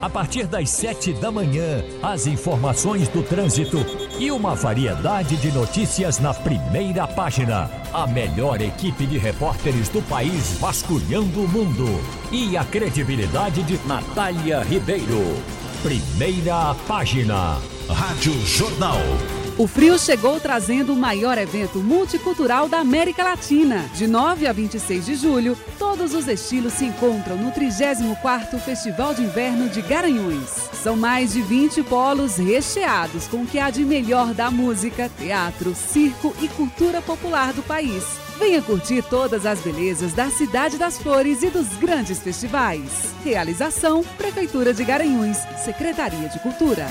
A partir das 7 da manhã, as informações do trânsito e uma variedade de notícias na primeira página. A melhor equipe de repórteres do país vasculhando o mundo. E a credibilidade de Natália Ribeiro. Primeira página. Rádio Jornal. O frio chegou trazendo o maior evento multicultural da América Latina. De 9 a 26 de julho, todos os estilos se encontram no 34º Festival de Inverno de Garanhuns. São mais de 20 polos recheados com o que há de melhor da música, teatro, circo e cultura popular do país. Venha curtir todas as belezas da Cidade das Flores e dos grandes festivais. Realização: Prefeitura de Garanhuns, Secretaria de Cultura.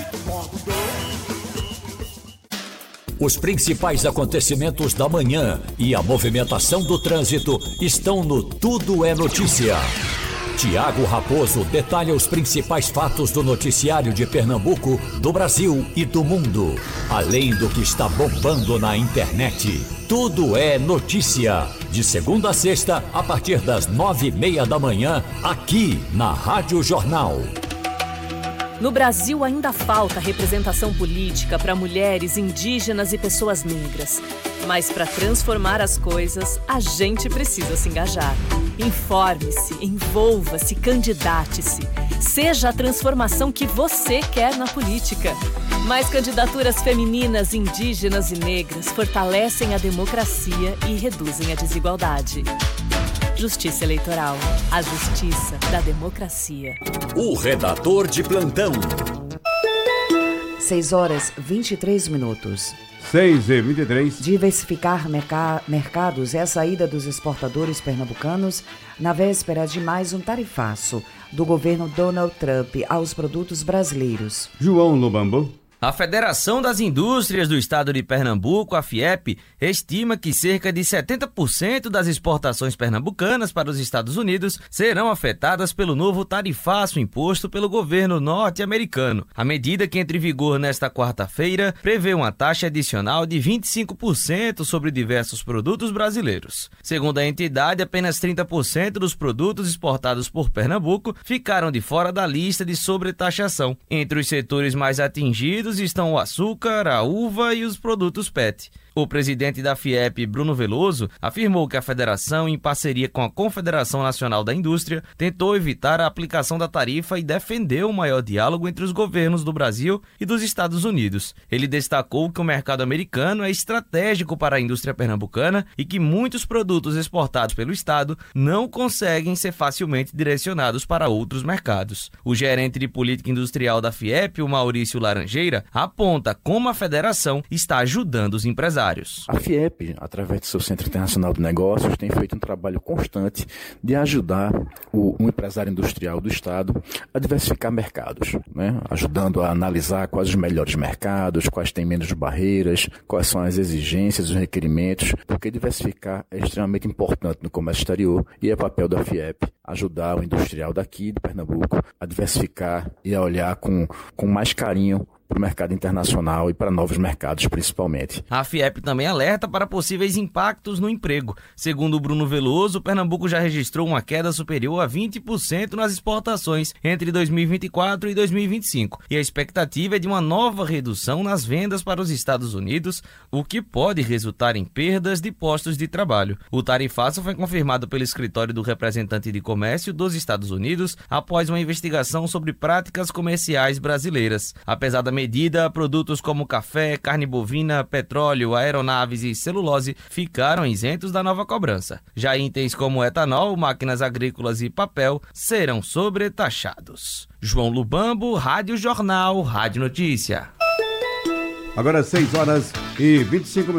Os principais acontecimentos da manhã e a movimentação do trânsito estão no Tudo é Notícia. Tiago Raposo detalha os principais fatos do noticiário de Pernambuco, do Brasil e do mundo, além do que está bombando na internet. Tudo é Notícia, de segunda a sexta, a partir das 9:30 da manhã, aqui na Rádio Jornal. No Brasil ainda falta representação política para mulheres, indígenas e pessoas negras. Mas para transformar as coisas, a gente precisa se engajar. Informe-se, envolva-se, candidate-se. Seja a transformação que você quer na política. Mais candidaturas femininas, indígenas e negras fortalecem a democracia e reduzem a desigualdade. Justiça Eleitoral. A justiça da democracia. O redator de plantão. 6h23. 6h23. Diversificar mercados é a saída dos exportadores pernambucanos na véspera de mais um tarifaço do governo Donald Trump aos produtos brasileiros. João Lubambo. A Federação das Indústrias do Estado de Pernambuco, a FIEP, estima que cerca de 70% das exportações pernambucanas para os Estados Unidos serão afetadas pelo novo tarifaço imposto pelo governo norte-americano. A medida, que entra em vigor nesta quarta-feira, prevê uma taxa adicional de 25% sobre diversos produtos brasileiros. Segundo a entidade, apenas 30% dos produtos exportados por Pernambuco ficaram de fora da lista de sobretaxação. Entre os setores mais atingidos estão o açúcar, a uva e os produtos PET. O presidente da FIEP, Bruno Veloso, afirmou que a federação, em parceria com a Confederação Nacional da Indústria, tentou evitar a aplicação da tarifa e defendeu o maior diálogo entre os governos do Brasil e dos Estados Unidos. Ele destacou que o mercado americano é estratégico para a indústria pernambucana e que muitos produtos exportados pelo Estado não conseguem ser facilmente direcionados para outros mercados. O gerente de política industrial da FIEP, o Maurício Laranjeira, aponta como a federação está ajudando os empresários. A FIEP, através do seu Centro Internacional de Negócios, tem feito um trabalho constante de ajudar o empresário industrial do Estado a diversificar mercados, né? Ajudando a analisar quais os melhores mercados, quais têm menos barreiras, quais são as exigências, os requerimentos, porque diversificar é extremamente importante no comércio exterior e é papel da FIEP ajudar o industrial daqui de Pernambuco a diversificar e a olhar com mais carinho para o mercado internacional e para novos mercados, principalmente. A FIEP também alerta para possíveis impactos no emprego. Segundo o Bruno Veloso, Pernambuco já registrou uma queda superior a 20% nas exportações entre 2024 e 2025. E a expectativa é de uma nova redução nas vendas para os Estados Unidos, o que pode resultar em perdas de postos de trabalho. O tarifaço foi confirmado pelo escritório do representante de comércio dos Estados Unidos após uma investigação sobre práticas comerciais brasileiras. Apesar da medida, produtos como café, carne bovina, petróleo, aeronaves e celulose ficaram isentos da nova cobrança. Já itens como etanol, máquinas agrícolas e papel serão sobretaxados. João Lubambo, Rádio Jornal, Rádio Notícia. Agora 6h25.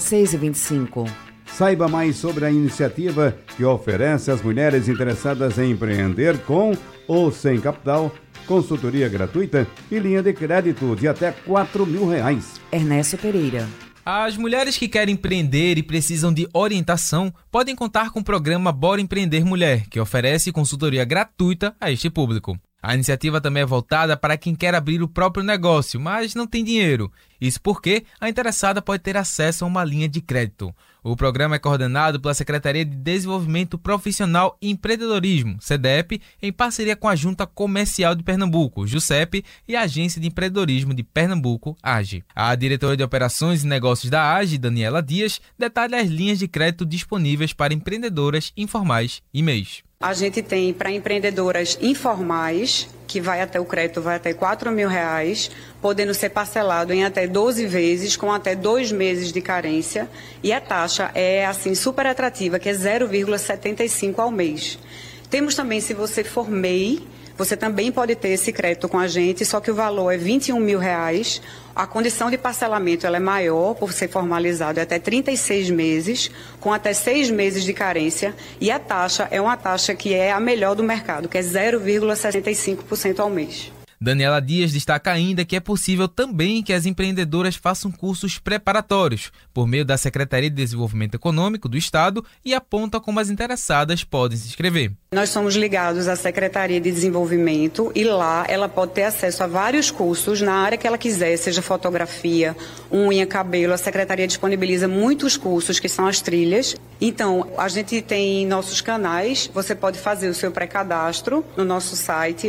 6h25. Saiba mais sobre a iniciativa que oferece às mulheres interessadas em empreender com ou sem capital, consultoria gratuita e linha de crédito de até R$4.000. Ernesto Pereira. As mulheres que querem empreender e precisam de orientação podem contar com o programa Bora Empreender Mulher, que oferece consultoria gratuita a este público. A iniciativa também é voltada para quem quer abrir o próprio negócio, mas não tem dinheiro. Isso porque a interessada pode ter acesso a uma linha de crédito. O programa é coordenado pela Secretaria de Desenvolvimento Profissional e Empreendedorismo, SEDEP, em parceria com a Junta Comercial de Pernambuco, JUSEP, e a Agência de Empreendedorismo de Pernambuco, AGE. A diretora de Operações e Negócios da AGE, Daniela Dias, detalha as linhas de crédito disponíveis para empreendedoras informais e MEIs. A gente tem para empreendedoras informais, que o crédito vai até R$4.000, podendo ser parcelado em até 12 vezes, com até 2 meses de carência. E a taxa é, assim, super atrativa, que é 0,75 ao mês. Temos também, se você for MEI, você também pode ter esse crédito com a gente, só que o valor é R$21.000. A condição de parcelamento ela é maior, por ser formalizado, é até 36 meses, com até 6 meses de carência. E a taxa é uma taxa que é a melhor do mercado, que é 0,65% ao mês. Daniela Dias destaca ainda que é possível também que as empreendedoras façam cursos preparatórios por meio da Secretaria de Desenvolvimento Econômico do Estado e aponta como as interessadas podem se inscrever. Nós somos ligados à Secretaria de Desenvolvimento e lá ela pode ter acesso a vários cursos na área que ela quiser, seja fotografia, unha, cabelo. A Secretaria disponibiliza muitos cursos que são as trilhas. Então, a gente tem nossos canais, você pode fazer o seu pré-cadastro no nosso site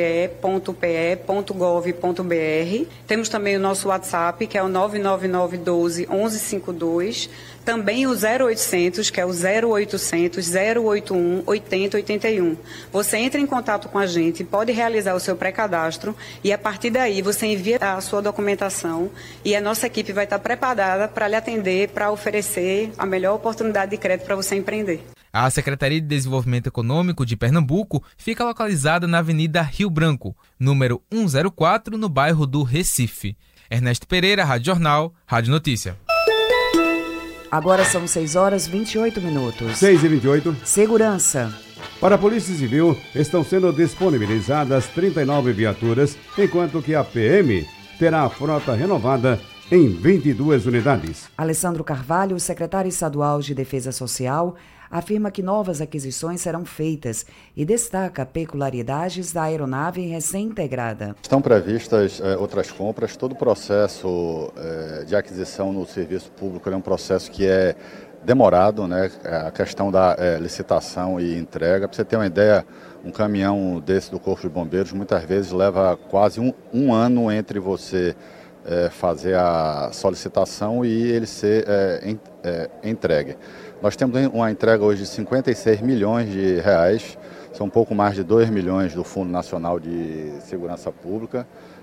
age.pe.gov.br. Temos também o nosso WhatsApp, que é o 99912-1152. Também o 0800, que é o 0800 081 8081. Você entra em contato com a gente, pode realizar o seu pré-cadastro e a partir daí você envia a sua documentação e a nossa equipe vai estar preparada para lhe atender, para oferecer a melhor oportunidade de crédito para você empreender. A Secretaria de Desenvolvimento Econômico de Pernambuco fica localizada na Avenida Rio Branco, número 104, no bairro do Recife. Ernesto Pereira, Rádio Jornal, Rádio Notícia. Agora são 6h28. 6h28. Segurança. Para a Polícia Civil, estão sendo disponibilizadas 39 viaturas, enquanto que a PM terá a frota renovada em 22 unidades. Alessandro Carvalho, secretário estadual de Defesa Social, afirma que novas aquisições serão feitas e destaca peculiaridades da aeronave recém-integrada. Estão previstas outras compras. Todo o processo de aquisição no serviço público é um processo que é demorado, né? A questão da licitação e entrega. Para você ter uma ideia, um caminhão desse do Corpo de Bombeiros muitas vezes leva quase um ano entre você fazer a solicitação e ele ser entregue. Nós temos uma entrega hoje de 56 milhões de reais, são um pouco mais de 2 milhões do Fundo Nacional de Segurança Pública,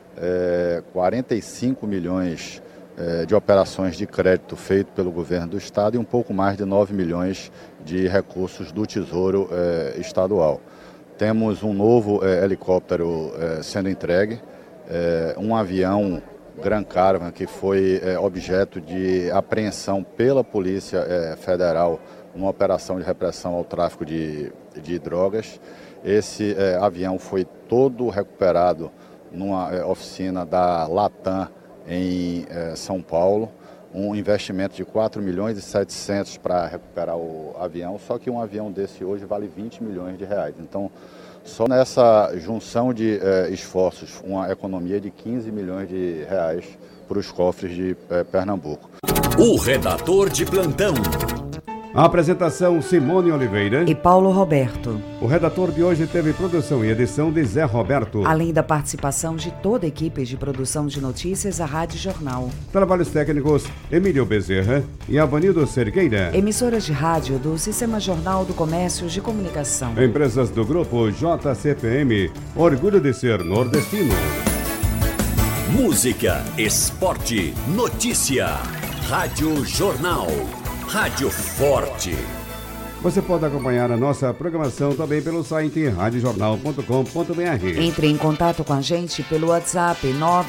45 milhões de operações de crédito feito pelo governo do Estado e um pouco mais de 9 milhões de recursos do Tesouro Estadual. Temos um novo helicóptero sendo entregue, um avião Gran Caravan, que foi objeto de apreensão pela Polícia Federal numa operação de repressão ao tráfico de drogas. Esse avião foi todo recuperado numa oficina da Latam em São Paulo, um investimento de 4 milhões e 700 para recuperar o avião, só que um avião desse hoje vale 20 milhões de reais. Então, só nessa junção de esforços, uma economia de 15 milhões de reais para os cofres de Pernambuco. O redator de plantão. A apresentação Simone Oliveira e Paulo Roberto. O redator de hoje teve produção e edição de Zé Roberto. Além da participação de toda a equipe de produção de notícias da Rádio Jornal. Trabalhos técnicos, Emílio Bezerra e Avanildo Cerqueira. Emissoras de rádio do Sistema Jornal do Comércio de Comunicação. Empresas do Grupo JCPM, orgulho de ser nordestino. Música, esporte, notícia. Rádio Jornal. Rádio Forte. Você pode acompanhar a nossa programação também pelo site radiojornal.com.br. Entre em contato com a gente pelo WhatsApp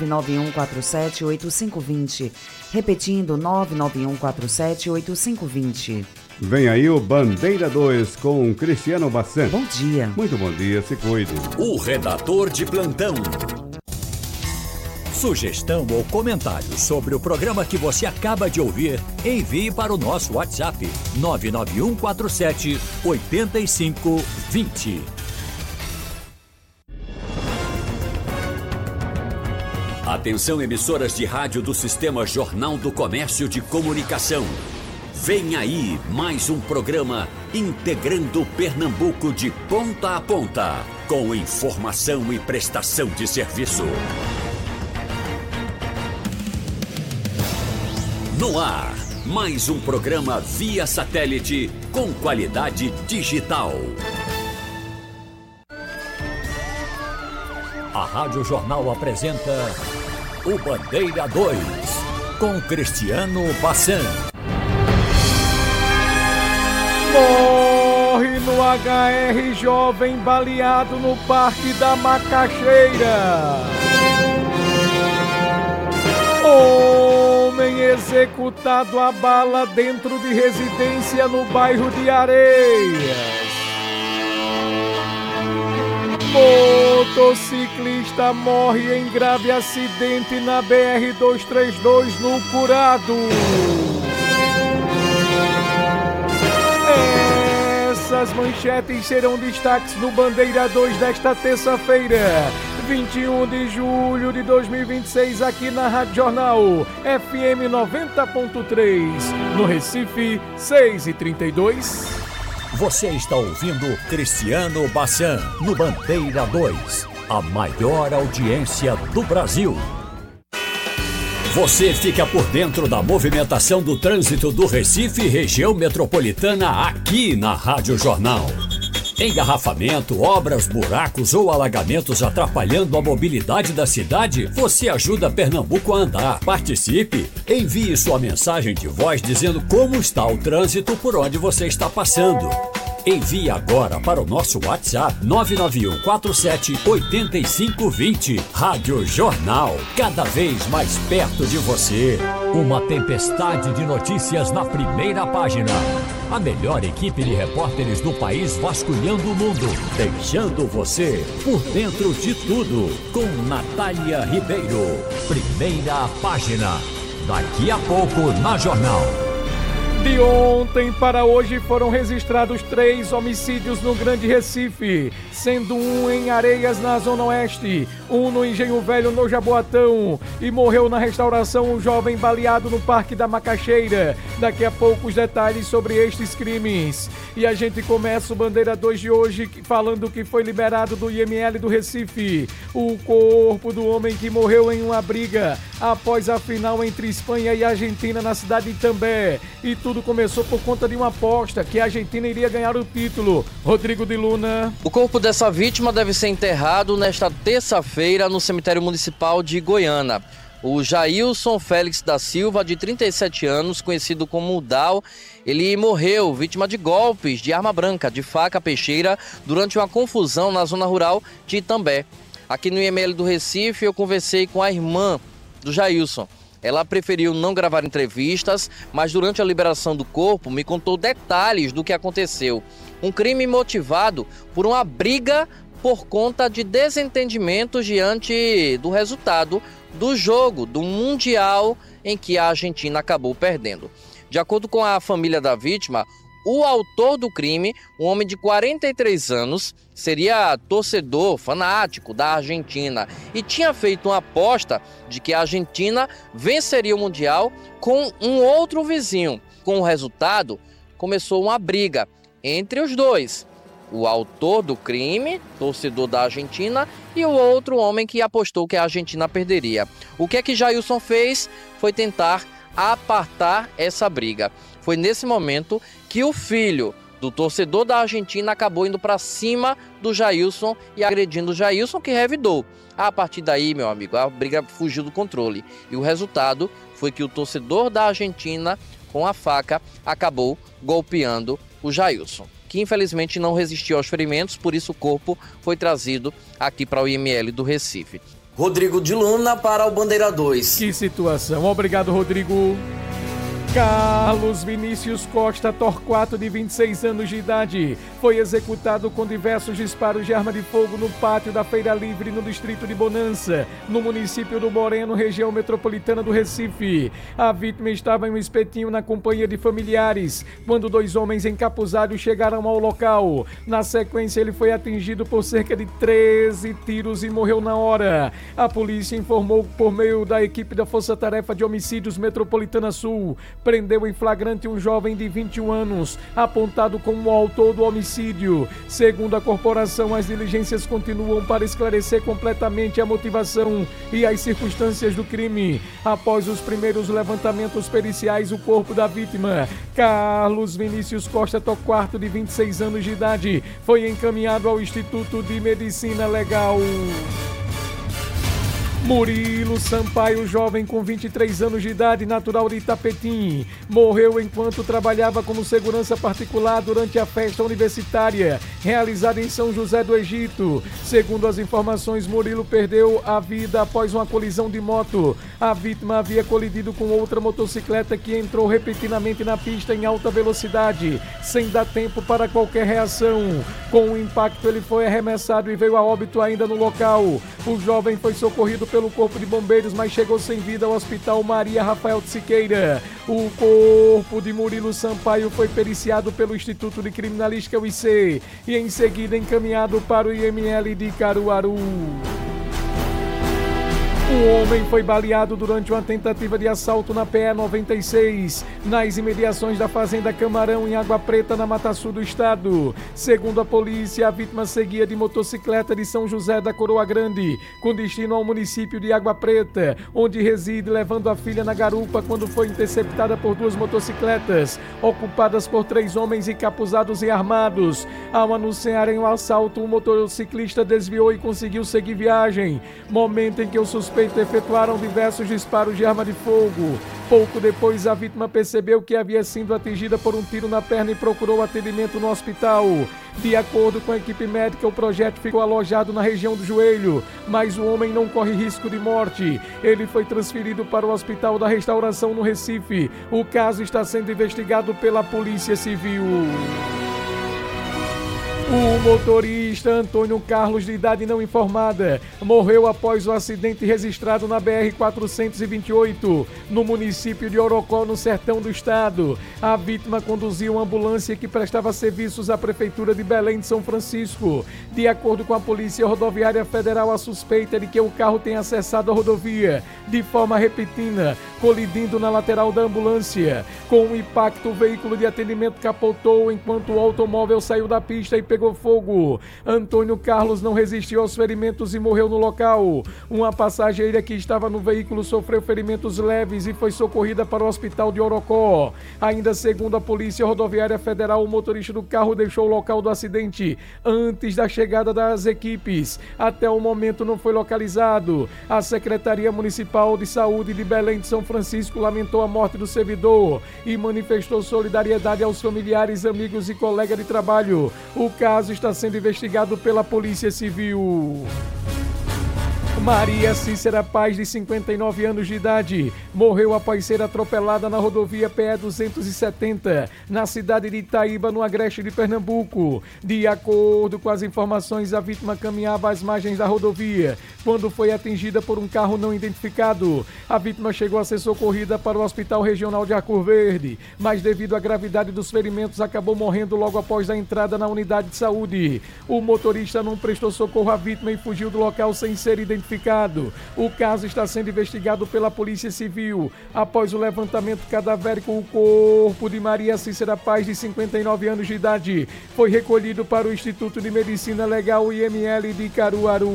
991478520. Repetindo, 991478520. Vem aí o Bandeira 2 com Cristiano Bassan. Bom dia. Muito bom dia, se cuide. O redator de plantão. Sugestão ou comentário sobre o programa que você acaba de ouvir, envie para o nosso WhatsApp 991478520. Atenção, emissoras de rádio do Sistema Jornal do Comércio de Comunicação. Vem aí mais um programa integrando Pernambuco de ponta a ponta, com informação e prestação de serviço. No ar, mais um programa via satélite com qualidade digital. A Rádio Jornal apresenta o Bandeira 2, com Cristiano Bassan. Morre no HR jovem baleado no Parque da Macaxeira. Homem executado a bala dentro de residência no bairro de Areias. Motociclista morre em grave acidente na BR-232 no Curado. Essas manchetes serão destaques no Bandeira 2 desta terça-feira, 21 de julho de 2026, aqui na Rádio Jornal FM 90.3, no Recife, 6h32. Você está ouvindo Cristiano Bassan no Bandeira 2, a maior audiência do Brasil. Você fica por dentro da movimentação do trânsito do Recife e região metropolitana aqui na Rádio Jornal. Engarrafamento, obras, buracos ou alagamentos atrapalhando a mobilidade da cidade? Você ajuda Pernambuco a andar. Participe! Envie sua mensagem de voz dizendo como está o trânsito por onde você está passando. Envie agora para o nosso WhatsApp 991478520. Rádio Jornal, cada vez mais perto de você. Uma tempestade de notícias na primeira página. A melhor equipe de repórteres do país vasculhando o mundo, deixando você por dentro de tudo. Com Natália Ribeiro. Primeira página. Daqui a pouco na Jornal. De ontem para hoje foram registrados 3 homicídios no Grande Recife, sendo um em Areias, na Zona Oeste, um no Engenho Velho, no Jaboatão, e morreu na Restauração um jovem baleado no Parque da Macaxeira. Daqui a pouco os detalhes sobre estes crimes. E a gente começa o Bandeira 2 de hoje falando que foi liberado do IML do Recife o corpo do homem que morreu em uma briga após a final entre Espanha e Argentina na cidade de Itambé. E tudo começou por conta de uma aposta que a Argentina iria ganhar o título. Rodrigo de Luna. O corpo dessa vítima deve ser enterrado nesta terça-feira no cemitério municipal de Goiânia. O Jailson Félix da Silva, de 37 anos, conhecido como Dal, ele morreu vítima de golpes de arma branca, de faca peixeira, durante uma confusão na zona rural de Itambé. Aqui no IML do Recife, eu conversei com a irmã do Jailson. Ela preferiu não gravar entrevistas, mas durante a liberação do corpo me contou detalhes do que aconteceu. Um crime motivado por uma briga por conta de desentendimentos diante do resultado do jogo do Mundial em que a Argentina acabou perdendo. De acordo com a família da vítima, o autor do crime, um homem de 43 anos, seria torcedor fanático da Argentina e tinha feito uma aposta de que a Argentina venceria o Mundial com um outro vizinho. Com o resultado, começou uma briga entre os dois. O autor do crime, torcedor da Argentina, e o outro homem que apostou que a Argentina perderia. O que é que Jailson fez foi tentar apartar essa briga. Foi nesse momento que o filho do torcedor da Argentina acabou indo para cima do Jailson e agredindo o Jailson, que revidou. A partir daí, meu amigo, a briga fugiu do controle. E o resultado foi que o torcedor da Argentina, com a faca, acabou golpeando o Jailson, que infelizmente não resistiu aos ferimentos, por isso o corpo foi trazido aqui para o IML do Recife. Rodrigo de Luna para o Bandeira 2. Que situação. Obrigado, Rodrigo. Carlos Vinícius Costa Torquato, de 26 anos de idade, foi executado com diversos disparos de arma de fogo no pátio da Feira Livre, no distrito de Bonança, no município do Moreno, região metropolitana do Recife. A vítima estava em um espetinho na companhia de familiares, quando 2 homens encapuzados chegaram ao local. Na sequência, ele foi atingido por cerca de 13 tiros e morreu na hora. A polícia informou por meio da equipe da Força Tarefa de Homicídios Metropolitana Sul, prendeu em flagrante um jovem de 21 anos, apontado como o autor do homicídio. Segundo a corporação, as diligências continuam para esclarecer completamente a motivação e as circunstâncias do crime. Após os primeiros levantamentos periciais, o corpo da vítima, Carlos Vinícius Costa Torquato, de 26 anos de idade, foi encaminhado ao Instituto de Medicina Legal. Murilo Sampaio, jovem com 23 anos de idade, natural de Itapetim, morreu enquanto trabalhava como segurança particular durante a festa universitária realizada em São José do Egito. Segundo as informações, Murilo perdeu a vida após uma colisão de moto. A vítima havia colidido com outra motocicleta que entrou repentinamente na pista em alta velocidade, sem dar tempo para qualquer reação. Com o impacto, ele foi arremessado e veio a óbito ainda no local. O jovem foi socorrido pelo Corpo de Bombeiros, mas chegou sem vida ao Hospital Maria Rafael de Siqueira. O corpo de Murilo Sampaio foi periciado pelo Instituto de Criminalística UIC e em seguida encaminhado para o IML de Caruaru. Um homem foi baleado durante uma tentativa de assalto na PE 96, nas imediações da Fazenda Camarão, em Água Preta, na Mata Sul do estado. Segundo a polícia, a vítima seguia de motocicleta de São José da Coroa Grande, com destino ao município de Água Preta, onde reside, levando a filha na garupa, quando foi interceptada por duas motocicletas, ocupadas por 3 homens encapuzados e armados. Ao anunciarem o assalto, o motociclista desviou e conseguiu seguir viagem, momento em que o suspeito efetuaram diversos disparos de arma de fogo. Pouco depois, a vítima percebeu que havia sido atingida por um tiro na perna e procurou atendimento no hospital. De acordo com a equipe médica, o projétil ficou alojado na região do joelho, mas o homem não corre risco de morte. Ele foi transferido para o Hospital da Restauração, no Recife. O caso está sendo investigado pela Polícia Civil. O motorista Antônio Carlos, de idade não informada, morreu após o acidente registrado na BR-428, no município de Orocó, no sertão do estado. A vítima conduzia uma ambulância que prestava serviços à Prefeitura de Belém de São Francisco. De acordo com a Polícia Rodoviária Federal, a suspeita é de que o carro tenha acessado a rodovia de forma repentina, colidindo na lateral da ambulância. Com o impacto, o veículo de atendimento capotou enquanto o automóvel saiu da pista e pegou fogo. Antônio Carlos não resistiu aos ferimentos e morreu no local. Uma passageira que estava no veículo sofreu ferimentos leves e foi socorrida para o hospital de Orocó. Ainda segundo a Polícia Rodoviária Federal, o motorista do carro deixou o local do acidente antes da chegada das equipes. Até o momento não foi localizado. A Secretaria Municipal de Saúde de Belém de São Francisco lamentou a morte do servidor e manifestou solidariedade aos familiares, amigos e colegas de trabalho. O caso está sendo investigado pela Polícia Civil. Maria Cícera Paz, de 59 anos de idade, morreu após ser atropelada na rodovia PE 270, na cidade de Itaíba, no Agreste de Pernambuco. De acordo com as informações, a vítima caminhava às margens da rodovia quando foi atingida por um carro não identificado. A vítima chegou a ser socorrida para o Hospital Regional de Arco Verde, mas devido à gravidade dos ferimentos acabou morrendo logo após a entrada na unidade de saúde. O motorista não prestou socorro à vítima e fugiu do local sem ser identificado. O caso está sendo investigado pela Polícia Civil. Após o levantamento cadavérico, o corpo de Maria Cícera Paz, de 59 anos de idade, foi recolhido para o Instituto de Medicina Legal IML de Caruaru.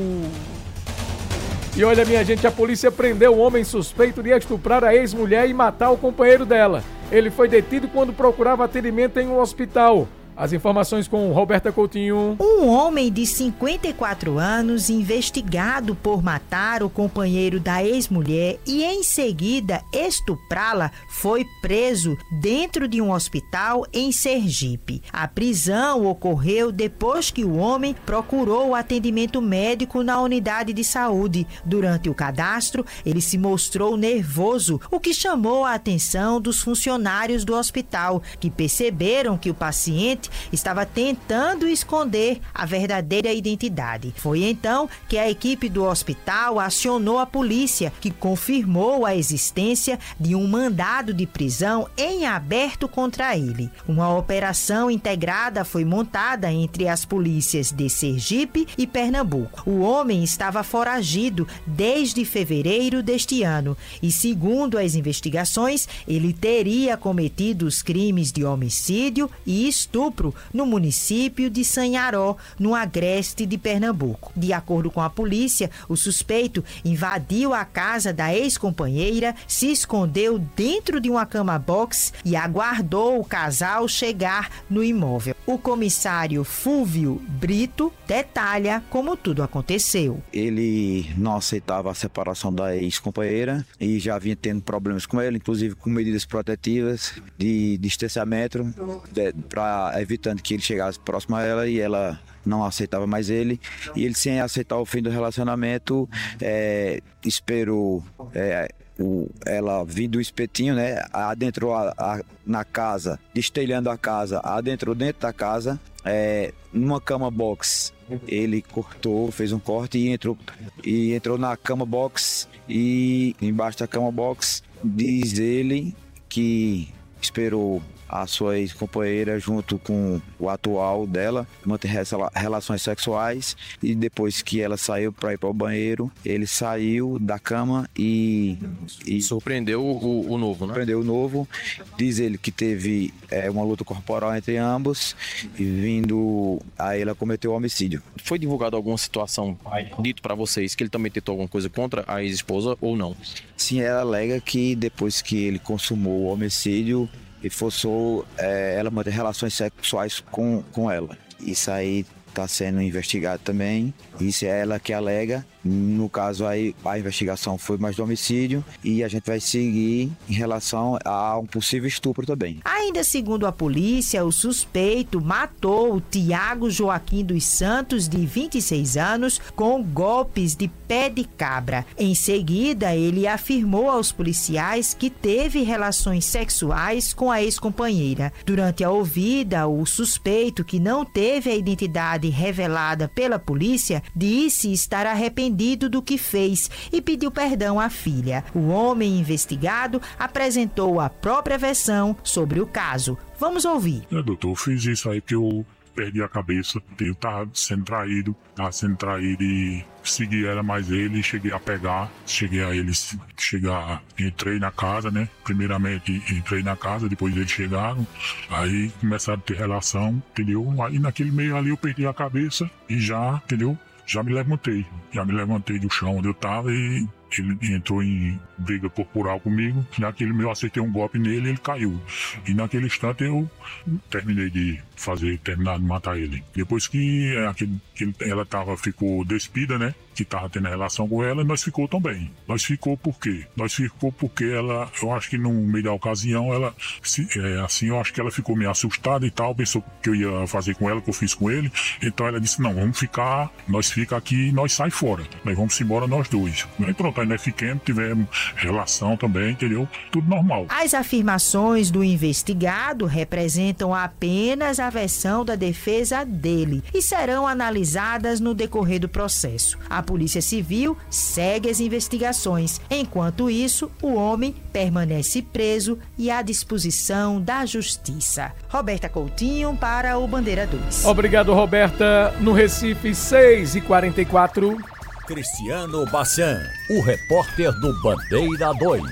E olha, minha gente, a polícia prendeu um homem suspeito de estuprar a ex-mulher e matar o companheiro dela. Ele foi detido quando procurava atendimento em um hospital. As informações com Roberta Coutinho. Um homem de 54 anos, investigado por matar o companheiro da ex-mulher e em seguida estuprá-la, foi preso dentro de um hospital em Sergipe. A prisão ocorreu depois que o homem procurou atendimento médico na unidade de saúde. Durante o cadastro, ele se mostrou nervoso, o que chamou a atenção dos funcionários do hospital, que perceberam que o paciente estava tentando esconder a verdadeira identidade. Foi então que a equipe do hospital acionou a polícia, que confirmou a existência de um mandado de prisão em aberto contra ele. Uma operação integrada foi montada entre as polícias de Sergipe e Pernambuco. O homem estava foragido desde fevereiro deste ano e, segundo as investigações, ele teria cometido os crimes de homicídio e estupro no município de Sanharó, no agreste de Pernambuco. De acordo com a polícia, o suspeito invadiu a casa da ex-companheira, se escondeu dentro de uma cama-box e aguardou o casal chegar no imóvel. O comissário Fúvio Brito detalha como tudo aconteceu. Ele não aceitava a separação da ex-companheira e já vinha tendo problemas com ela, inclusive com medidas protetivas de distanciamento, evitando que ele chegasse próximo a ela, e ela não aceitava mais ele, e ele, sem aceitar o fim do relacionamento, esperou ela vir do espetinho, né, adentrou na casa, destelhando a casa, adentrou dentro da casa, numa cama box. Ele cortou, fez um corte e entrou na cama box, e embaixo da cama box diz ele que esperou a sua ex-companheira junto com o atual dela manter relações sexuais, e depois que ela saiu para ir para o banheiro, ele saiu da cama e surpreendeu o novo, né? Surpreendeu o novo. Diz ele que teve uma luta corporal entre ambos, e vindo a ela cometeu homicídio. Foi divulgado alguma situação dito para vocês que ele também tentou alguma coisa contra a ex-esposa ou não? Sim, ela alega que depois que ele consumou o homicídio, e forçou ela a manter relações sexuais com ela. Isso aí está sendo investigado também. Isso é ela que alega. No caso, aí, a investigação foi mais de homicídio, e a gente vai seguir em relação a um possível estupro também. Ainda segundo a polícia, o suspeito matou o Tiago Joaquim dos Santos, de 26 anos, com golpes de pé de cabra. Em seguida, ele afirmou aos policiais que teve relações sexuais com a ex-companheira. Durante a ouvida, o suspeito, que não teve a identidade revelada pela polícia, disse estar arrependido do que fez e pediu perdão à filha. O homem investigado apresentou a própria versão sobre o caso. Vamos ouvir. Doutor, eu fiz isso aí porque eu perdi a cabeça. Eu tava sendo traído e segui ela mais ele, cheguei a pegar, entrei na casa, né? Primeiramente entrei na casa, depois eles chegaram, aí começaram a ter relação, entendeu? Aí naquele meio ali eu perdi a cabeça e já, entendeu? Já me levantei do chão onde eu tava, e ele entrou em briga corporal comigo. Naquele meu, eu acertei um golpe nele e ele caiu. E naquele instante eu terminei de terminar de matar ele. Depois que ela ficou despida, né? Que tava tendo relação com ela, nós ficou também. Nós ficou por quê? Nós ficou porque ela, eu acho que no meio da ocasião, eu acho que ela ficou meio assustada e tal, pensou que eu ia fazer com ela, que eu fiz com ele. Então ela disse, não, vamos ficar, nós fica aqui e nós sai fora. Nós vamos embora nós dois. Aí pronto, aí nós ficamos, tivemos relação também, entendeu? Tudo normal. As afirmações do investigado representam apenas a versão da defesa dele e serão analisadas no decorrer do processo. A Polícia Civil segue as investigações. Enquanto isso, o homem permanece preso e à disposição da Justiça. Roberta Coutinho para o Bandeira 2. Obrigado, Roberta. No Recife, 6h44. Cristiano Bassan, o repórter do Bandeira 2.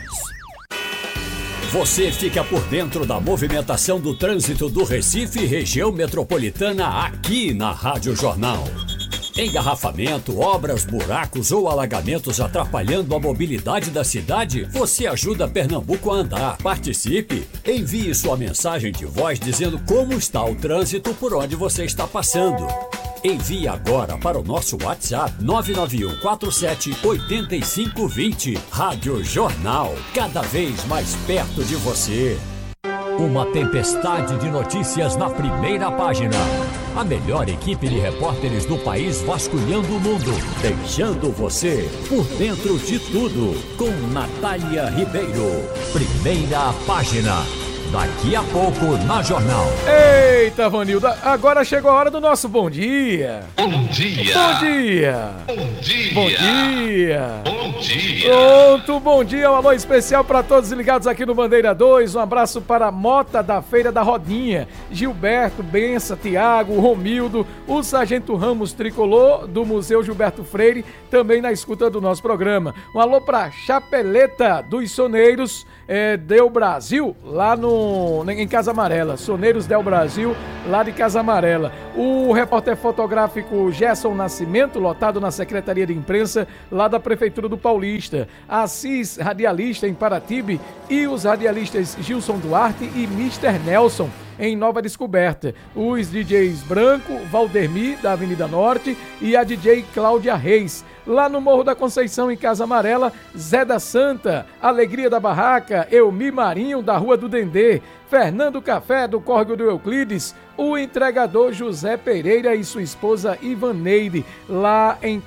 Você fica por dentro da movimentação do trânsito do Recife e região metropolitana aqui na Rádio Jornal. Engarrafamento, obras, buracos ou alagamentos atrapalhando a mobilidade da cidade? Você ajuda Pernambuco a andar. Participe! Envie sua mensagem de voz dizendo como está o trânsito por onde você está passando. Envie agora para o nosso WhatsApp 991478520. Rádio Jornal, cada vez mais perto de você. Uma tempestade de notícias na primeira página. A melhor equipe de repórteres do país vasculhando o mundo, deixando você por dentro de tudo. Com Natália Ribeiro. Primeira página. Daqui a pouco na Jornal. Eita, Vanilda, agora chegou a hora do nosso bom dia. Bom dia. Bom dia. Bom dia. Bom dia. Bom dia. Pronto, bom dia, um alô especial para todos ligados aqui no Bandeira 2, um abraço para a Mota da Feira da Rodinha, Gilberto, Bença, Tiago, Romildo, o Sargento Ramos Tricolor do Museu Gilberto Freire, também na escuta do nosso programa. Um alô para Chapeleta dos Soneiros, Del Brasil, lá em Casa Amarela, Soneiros Del Brasil, lá de Casa Amarela. O repórter fotográfico Gerson Nascimento, lotado na Secretaria de Imprensa, lá da Prefeitura do Paulista. Assis, radialista em Paratibe, e os radialistas Gilson Duarte e Mr. Nelson, em Nova Descoberta. Os DJs Branco, Valdemir, da Avenida Norte, e a DJ Cláudia Reis. Lá no Morro da Conceição, em Casa Amarela, Zé da Santa, Alegria da Barraca, Elmi Marinho, da Rua do Dendê, Fernando Café, do Córrego do Euclides, o entregador José Pereira e sua esposa Ivaneide, lá em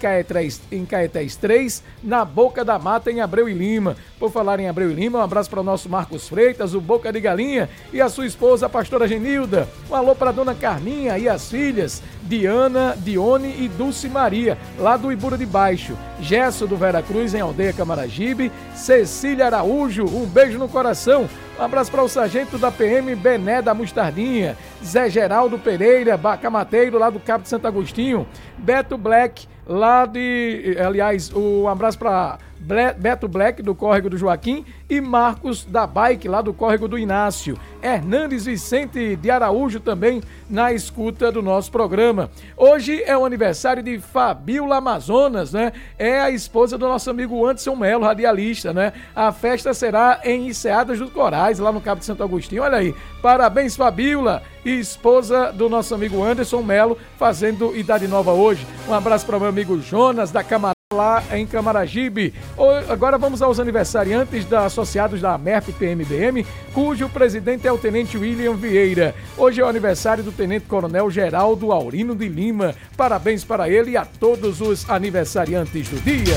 Caetés 3, na Boca da Mata, em Abreu e Lima. Por falar em Abreu e Lima, um abraço para o nosso Marcos Freitas, o Boca de Galinha, e a sua esposa, a pastora Genilda. Um alô para a dona Carminha e as filhas, Diana, Dione e Dulce Maria, lá do Ibura de Baixo. Gesso do Vera Cruz, em Aldeia Camaragibe. Cecília Araújo, um beijo no coração. Um abraço para o sargento da PM Bené da Mostardinha, Zé Geraldo Pereira, Bacamateiro, lá do Cabo de Santo Agostinho. Beto Black, lá de... Aliás, um abraço para Beto Black, do Córrego do Joaquim, e Marcos da Bike, lá do Córrego do Inácio. Hernandes Vicente de Araújo também na escuta do nosso programa. Hoje é o aniversário de Fabiola Amazonas, né? É a esposa do nosso amigo Anderson Melo, radialista, né? A festa será em Enseadas dos Corais, lá no Cabo de Santo Agostinho. Olha aí, parabéns, Fabiola, esposa do nosso amigo Anderson Melo, fazendo idade nova hoje. Um abraço para o meu amigo Jonas, da Camarada, lá em Camaragibe. Agora vamos aos aniversariantes associados da AMERP PMBM, cujo presidente é o Tenente William Vieira. Hoje é o aniversário do Tenente Coronel Geraldo Aurino de Lima. Parabéns para ele e a todos os aniversariantes do dia.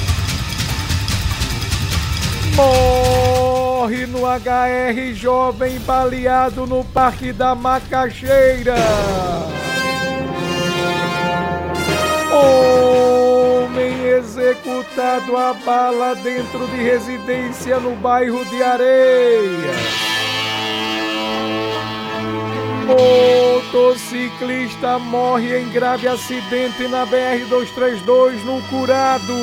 Morre no HR jovem baleado no Parque da Macaxeira. Homem executado a bala dentro de residência no bairro de Areia. Motociclista morre em grave acidente na BR-232 no Curado.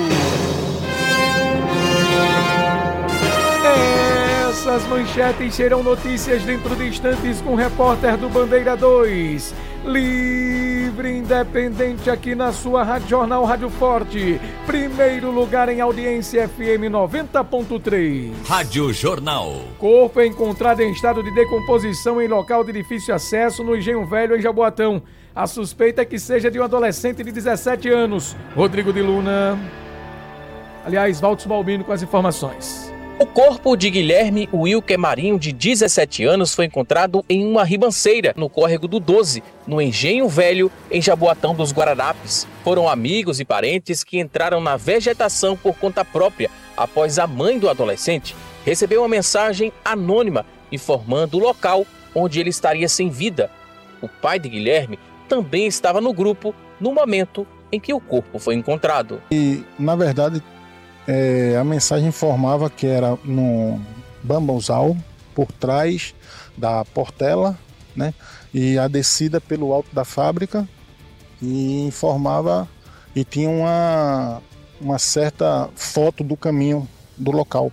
Essas manchetes serão notícias dentro de instantes com o repórter do Bandeira 2. Livre e independente aqui na sua Rádio Jornal Rádio Forte. Primeiro lugar em audiência, FM 90.3. Rádio Jornal. Corpo é encontrado em estado de decomposição em local de difícil acesso no Engenho Velho, em Jaboatão. A suspeita é que seja de um adolescente de 17 anos. Rodrigo de Luna. Aliás, Valtos Balbino com as informações. O corpo de Guilherme Wilker Marinho, de 17 anos, foi encontrado em uma ribanceira no córrego do 12, no Engenho Velho, em Jaboatão dos Guararapes. Foram amigos e parentes que entraram na vegetação por conta própria após a mãe do adolescente receber uma mensagem anônima informando o local onde ele estaria sem vida. O pai de Guilherme também estava no grupo no momento em que o corpo foi encontrado. E, na verdade, a mensagem informava que era no bambuzal, por trás da Portela, né? E a descida pelo alto da fábrica, e informava e tinha uma certa foto do caminho do local.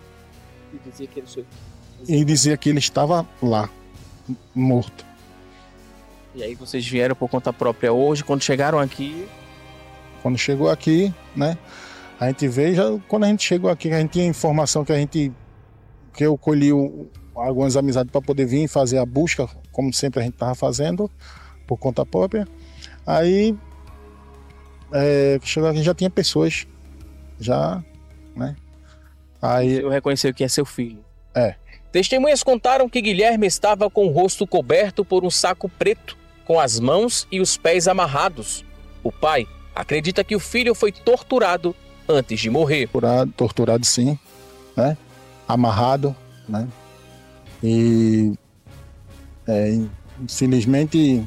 E dizia que ele estava lá, morto. E aí vocês vieram por conta própria hoje, quando chegaram aqui? Quando chegou aqui, né? A gente veio, quando a gente chegou aqui, a gente tinha informação que eu colhi algumas amizades para poder vir fazer a busca, como sempre a gente estava fazendo, por conta própria. Aí, chegou aqui, já tinha pessoas, já, né? Aí eu reconheci que é seu filho. É. Testemunhas contaram que Guilherme estava com o rosto coberto por um saco preto, com as mãos e os pés amarrados. O pai acredita que o filho foi torturado antes de morrer. Torturado sim, né? Amarrado, né? E infelizmente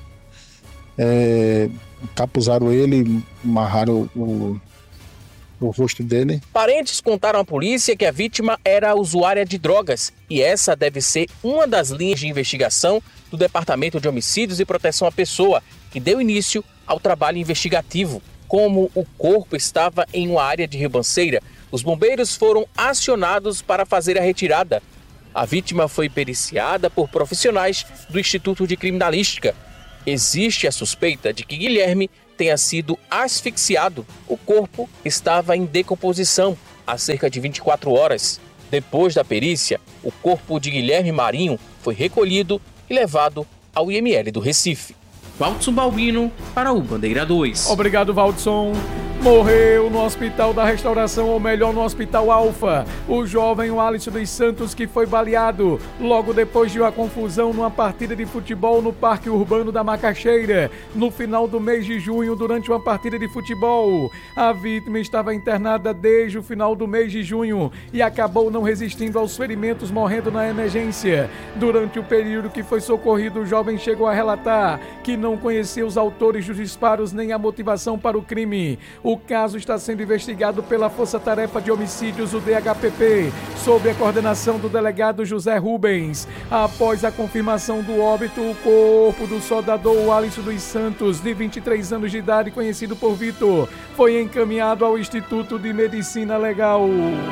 encapuzaram ele, amarraram o rosto dele. Parentes contaram à polícia que a vítima era usuária de drogas e essa deve ser uma das linhas de investigação do Departamento de Homicídios e Proteção à Pessoa, que deu início ao trabalho investigativo. Como o corpo estava em uma área de ribanceira, os bombeiros foram acionados para fazer a retirada. A vítima foi periciada por profissionais do Instituto de Criminalística. Existe a suspeita de que Guilherme tenha sido asfixiado. O corpo estava em decomposição há cerca de 24 horas. Depois da perícia, o corpo de Guilherme Marinho foi recolhido e levado ao IML do Recife. Valdson Balbino para o Bandeira 2. Obrigado, Valdson. Morreu no Hospital da Restauração, ou melhor, no Hospital Alfa, o jovem Alisson dos Santos, que foi baleado logo depois de uma confusão numa partida de futebol no Parque Urbano da Macaxeira, no final do mês de junho, durante uma partida de futebol. A vítima estava internada desde o final do mês de junho e acabou não resistindo aos ferimentos, morrendo na emergência. Durante o período que foi socorrido, o jovem chegou a relatar que não conhecia os autores dos disparos nem a motivação para o crime. O caso está sendo investigado pela Força Tarefa de Homicídios, o DHPP, sob a coordenação do delegado José Rubens. Após a confirmação do óbito, o corpo do soldador Alisson dos Santos, de 23 anos de idade, conhecido por Vitor, foi encaminhado ao Instituto de Medicina Legal.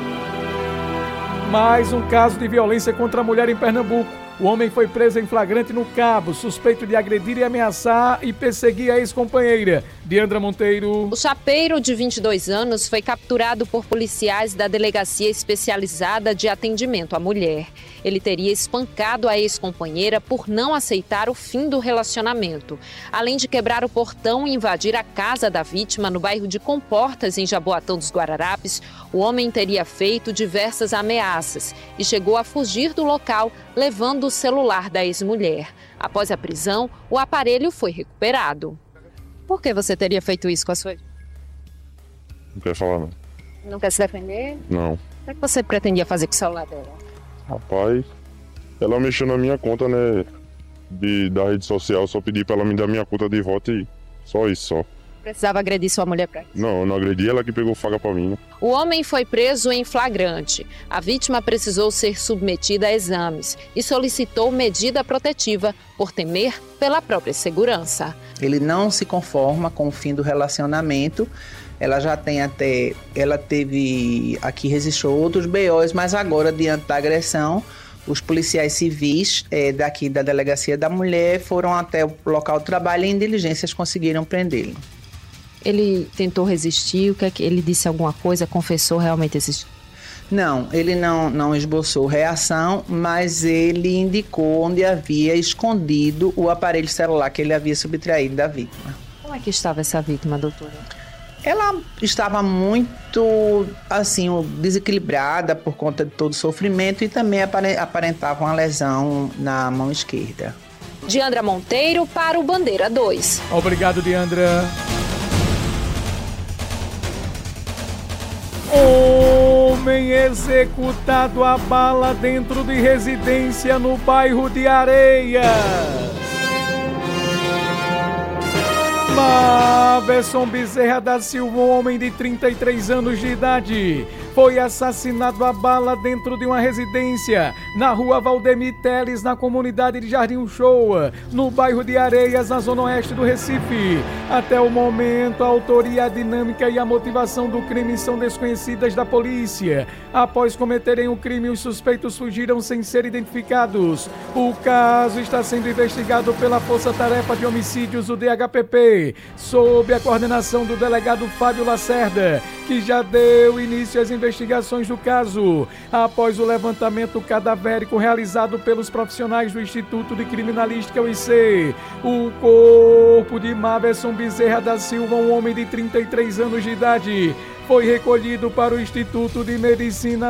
Mais um caso de violência contra a mulher em Pernambuco. O homem foi preso em flagrante no Cabo, suspeito de agredir e ameaçar e perseguir a ex-companheira. Diandra Monteiro. O chapeiro, de 22 anos, foi capturado por policiais da Delegacia Especializada de Atendimento à Mulher. Ele teria espancado a ex-companheira por não aceitar o fim do relacionamento. Além de quebrar o portão e invadir a casa da vítima no bairro de Comportas, em Jaboatão dos Guararapes, o homem teria feito diversas ameaças e chegou a fugir do local, levando o celular da ex-mulher. Após a prisão, o aparelho foi recuperado. Por que você teria feito isso com a sua? Não quero falar, não. Não quer se defender? Não. O que você pretendia fazer com o celular dela? Rapaz, ela mexeu na minha conta, né, da rede social, só pedi pra ela me dar minha conta de volta e só isso, só. Precisava agredir sua mulher pra isso? Não, eu não agredi, ela que pegou faca pra mim, né? O homem foi preso em flagrante. A vítima precisou ser submetida a exames e solicitou medida protetiva por temer pela própria segurança. Ele não se conforma com o fim do relacionamento. Ela já tem ela teve, aqui registrou outros BOs, mas agora, diante da agressão, os policiais civis daqui da Delegacia da Mulher foram até o local de trabalho e em diligências conseguiram prendê-lo. Ele tentou resistir? O que é que ele disse? Alguma coisa? Confessou realmente existir? Não, ele não esboçou reação, mas ele indicou onde havia escondido o aparelho celular que ele havia subtraído da vítima. Como é que estava essa vítima, doutora? Ela estava muito, assim, desequilibrada por conta de todo o sofrimento e também aparentava uma lesão na mão esquerda. Diandra Monteiro para o Bandeira 2. Obrigado, Diandra. Homem executado a bala dentro de residência no bairro de Areias. Maverson Bezerra da Silva, um homem de 33 anos de idade, foi assassinado a bala dentro de uma residência na rua Valdemir Teles, na comunidade de Jardim Uchoa, no bairro de Areias, na zona oeste do Recife. Até o momento, a autoria, a dinâmica e a motivação do crime são desconhecidas da polícia. Após cometerem o crime, os suspeitos fugiram sem ser identificados. O caso está sendo investigado pela Força Tarefa de Homicídios, o DHPP, sob a coordenação do delegado Fábio Lacerda, que já deu início às investigações do caso. Após o levantamento cadavérico realizado pelos profissionais do Instituto de Criminalística, o IC, o corpo de Maverson Bezerra da Silva, um homem de 33 anos de idade, foi recolhido para o Instituto de Medicina